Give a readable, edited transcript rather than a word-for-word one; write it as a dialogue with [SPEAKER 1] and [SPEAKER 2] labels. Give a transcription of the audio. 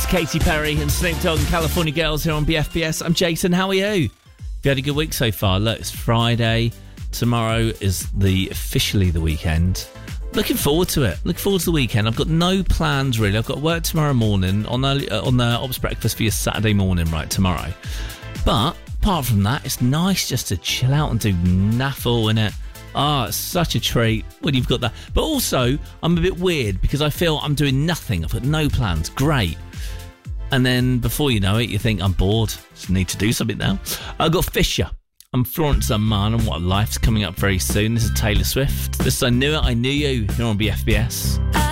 [SPEAKER 1] Katy Perry and Snoop Dogg and California Girls here on BFBS. I'm Jason. How are you? Have you had a good week so far? Look, it's Friday. Tomorrow is officially the weekend. Looking forward to it. Looking forward to the weekend. I've got no plans really. I've got work tomorrow morning on the Ops Breakfast for your Saturday morning, right, tomorrow. But apart from that, it's nice just to chill out and do naffle, innit? It's such a treat when you've got that. But also, I'm a bit weird because I feel I'm doing nothing. I've got no plans. Great. And then before you know it, you think, I'm bored. Just need to do something now. I've got Fisher. I'm Florence Unman, and What Life's coming up very soon. This is Taylor Swift. This is I Knew It, I Knew You here on BFBS.